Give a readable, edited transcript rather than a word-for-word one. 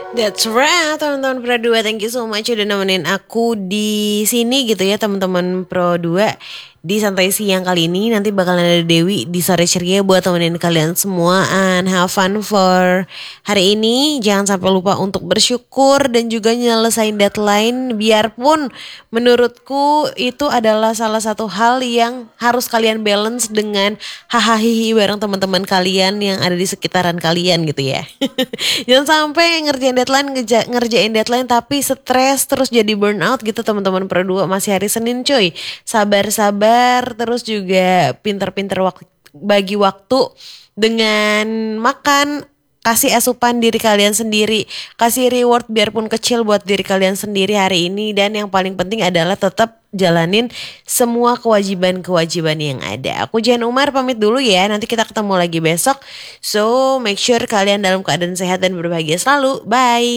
That's right, teman-teman Pro 2. Thank you so much udah nemenin aku di sini gitu ya, teman-teman Pro 2. Di santai siang kali ini nanti bakalan ada Dewi di sore ceria buat temenin kalian semua and have fun for hari ini. Jangan sampai lupa untuk bersyukur dan juga nyelesain deadline, biarpun menurutku itu adalah salah satu hal yang harus kalian balance dengan hahaha bareng teman-teman kalian yang ada di sekitaran kalian gitu ya. Jangan sampai ngerjain deadline tapi stres terus jadi burnout gitu teman-teman. Pro 2 masih hari Senin cuy. Sabar-sabar terus juga pinter-pinter bagi waktu dengan makan, kasih asupan diri kalian sendiri, kasih reward biarpun kecil buat diri kalian sendiri hari ini, dan yang paling penting adalah tetap jalanin semua kewajiban-kewajiban yang ada. Aku Jan Umar pamit dulu ya, nanti kita ketemu lagi besok. So make sure kalian dalam keadaan sehat dan berbahagia selalu. Bye.